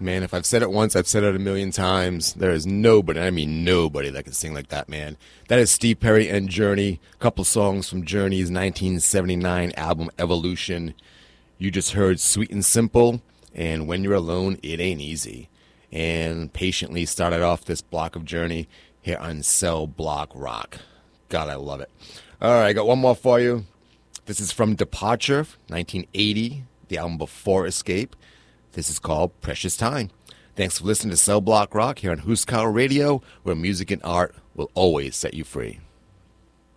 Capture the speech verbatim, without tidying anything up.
Man, if I've said it once, I've said it a million times. There is nobody, I mean nobody, that can sing like that, man. That is Steve Perry and Journey. A couple songs from Journey's nineteen seventy-nine album, Evolution. You just heard Sweet and Simple and When You're Alone, It Ain't Easy. And patiently started off this block of Journey here on Cell Block Rock. God, I love it. All right, I got one more for you. This is from Departure, nineteen eighty, the album Before Escape. This is called Precious Time. Thanks for listening to Cell Block Rock here on Huskar Radio, where music and art will always set you free.